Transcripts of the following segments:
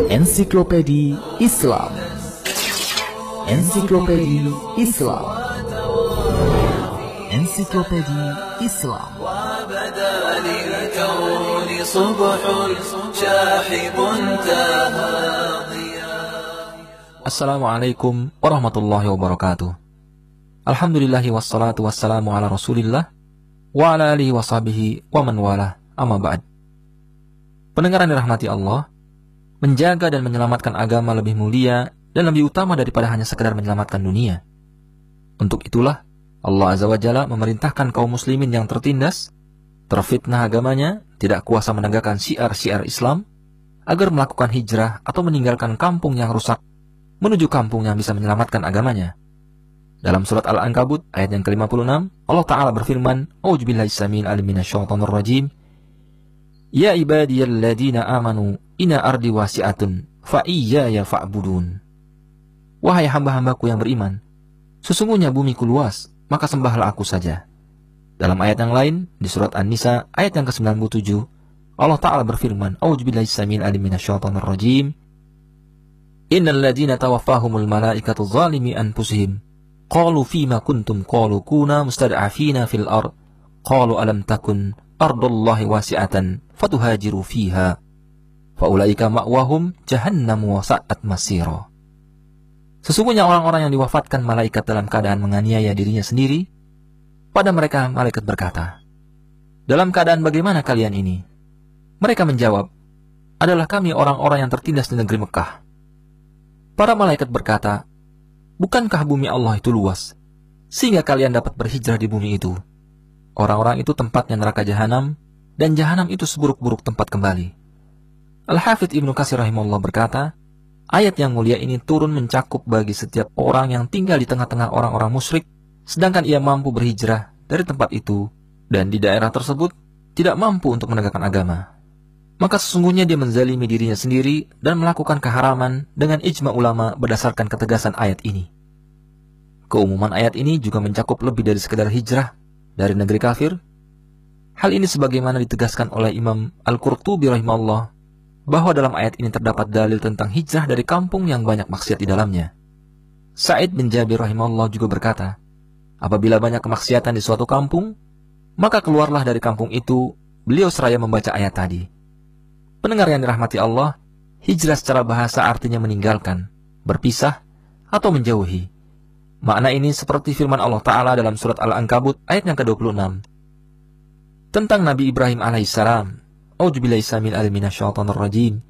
Ensiklopedia Islam. Ensiklopedia Islam. Ensiklopedia Islam. Assalamualaikum warahmatullahi wabarakatuh. Alhamdulillahi wassalatu wassalamu ala rasulillah wa ala alihi wa sahbihi wa man walah, amma ba'd. Pendengar yang dirahmati Allah, menjaga dan menyelamatkan agama lebih mulia dan lebih utama daripada hanya sekedar menyelamatkan dunia. Untuk itulah Allah Azza wa Jalla memerintahkan kaum muslimin yang tertindas, terfitnah agamanya, tidak kuasa menegakkan syiar-syiar Islam, agar melakukan hijrah atau meninggalkan kampung yang rusak menuju kampung yang bisa menyelamatkan agamanya. Dalam surat Al-Ankabut ayat yang ke-56, Allah Ta'ala berfirman, A'udzubillahi samiil alim minasyaitonir rajim, Ya ibadiyalladzina amanu inna ardi wasi'atun fa iyaya fa'budun. Wahai hamba-hambaku yang beriman, sesungguhnya bumiku luas, maka sembahlah aku saja. Dalam ayat yang lain, di surat An-Nisa ayat yang ke-97, Allah Ta'ala berfirman, A'udzubillahi samiil alim minasyaitonir rajim, Innal ladzina tawaffahumul malaikatu zalimi anfusihim qalu fima kuntum qalu kuna mustad'afina fil ard qalu alam takun ardullahi wasi'atan fatuhajiru fiha faulaika ma'wahum jahannamu wa sa'at masira. Sesungguhnya orang-orang yang diwafatkan malaikat dalam keadaan menganiaya dirinya sendiri, pada mereka malaikat berkata, dalam keadaan bagaimana kalian ini? Mereka menjawab, adalah kami orang-orang yang tertindas di negeri Mekah. Para malaikat berkata, bukankah bumi Allah itu luas, sehingga kalian dapat berhijrah di bumi itu? Orang-orang itu tempatnya neraka jahanam, dan jahanam itu seburuk-buruk tempat kembali. Al-Hafidz Ibnu Katsir rahimahullah berkata, ayat yang mulia ini turun mencakup bagi setiap orang yang tinggal di tengah-tengah orang-orang musyrik, sedangkan ia mampu berhijrah dari tempat itu, dan di daerah tersebut tidak mampu untuk menegakkan agama. Maka sesungguhnya dia menzalimi dirinya sendiri dan melakukan keharaman dengan ijma ulama berdasarkan ketegasan ayat ini. Keumuman ayat ini juga mencakup lebih dari sekedar hijrah dari negeri kafir. Hal ini sebagaimana ditegaskan oleh Imam Al-Qurtubi rahimahullah, bahwa dalam ayat ini terdapat dalil tentang hijrah dari kampung yang banyak maksiat di dalamnya. Sa'id bin Jabir rahimahullah juga berkata, apabila banyak kemaksiatan di suatu kampung, maka keluarlah dari kampung itu. Beliau seraya membaca ayat tadi. Pendengar yang dirahmati Allah, hijrah secara bahasa artinya meninggalkan, berpisah, atau menjauhi. Makna ini seperti firman Allah Ta'ala dalam surat Al-Ankabut ayat yang ke-26. Tentang Nabi Ibrahim alaihissalam, A'udzubillahi samiil alim minasyaitonir rajim,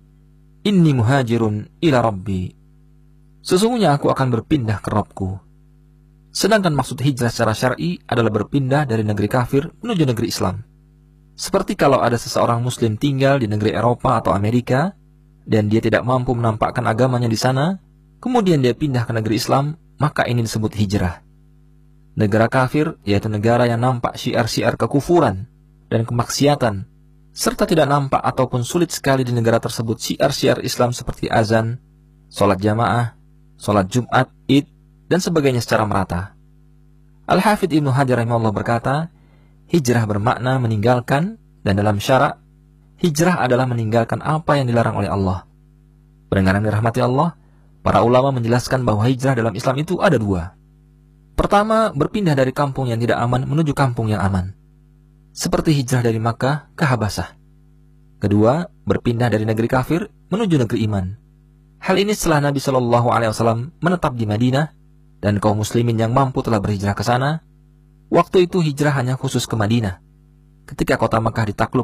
Inni muhajirun ila Rabbi. Sesungguhnya aku akan berpindah ke Rabbku. Sedangkan maksud hijrah secara syar'i adalah berpindah dari negeri kafir menuju negeri Islam. Seperti kalau ada seseorang muslim tinggal di negeri Eropa atau Amerika, dan dia tidak mampu menampakkan agamanya di sana, kemudian dia pindah ke negeri Islam, maka ini disebut hijrah. Negara kafir, yaitu negara yang nampak syiar-syiar kekufuran dan kemaksiatan, serta tidak nampak ataupun sulit sekali di negara tersebut syiar-syiar Islam seperti azan, sholat jamaah, sholat Jumat, Id, dan sebagainya secara merata. Al-Hafidz Ibnu Hajar rahimahullah berkata, hijrah bermakna meninggalkan, dan dalam syarak, hijrah adalah meninggalkan apa yang dilarang oleh Allah. Pendengar yang dirahmati Allah, para ulama menjelaskan bahwa hijrah dalam Islam itu ada dua. Pertama, berpindah dari kampung yang tidak aman menuju kampung yang aman, seperti hijrah dari Makkah ke Habasah. Kedua, berpindah dari negeri kafir menuju negeri iman. Hal ini setelah Nabi SAW menetap di Madinah, dan kaum muslimin yang mampu telah berhijrah ke sana. Waktu itu hijrah hanya khusus ke Madinah. Ketika kota Makkah ditakluk